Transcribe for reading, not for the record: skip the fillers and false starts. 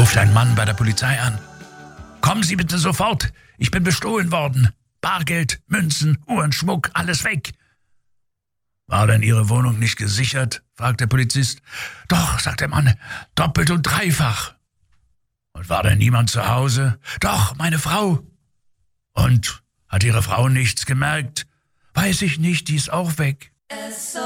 ruft ein Mann bei der Polizei an. Kommen Sie bitte sofort, ich bin bestohlen worden. Bargeld, Münzen, Uhren, Schmuck, alles weg. War denn Ihre Wohnung nicht gesichert? Fragt der Polizist. Doch, sagt der Mann, doppelt und dreifach. Und war denn niemand zu Hause? Doch, meine Frau. Und, hat Ihre Frau nichts gemerkt? Weiß ich nicht, die ist auch weg.